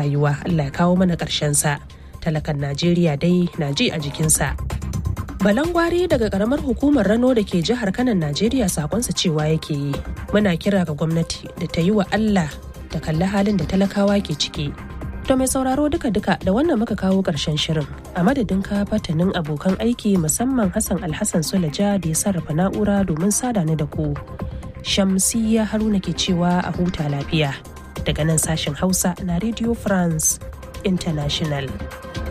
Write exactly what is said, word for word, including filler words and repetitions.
rayuwa Allah ya kawo mana ƙarshen sa. Talakan Najeriya dai na ji a jikinsa. Balangwari daga karamar hukumar Rano da ke jihar Kanan Najeriya sakonsa cewa yake yi. Muna kira ga gwamnati da ta yi wa Allah ta kalli halin da talakawa ke ciki. To mai sauraro duka-duka da wannan muka kawo ƙarshen shirin. A madadin ka fatanin abokan aiki musamman Hassan Alhassan Sulaja da ya sarrafa na'ura domin sada ni da ku. Shamsiyya Haruna ke cewa a huta lafiya. Daga nan sashen Hausa na Radio France International.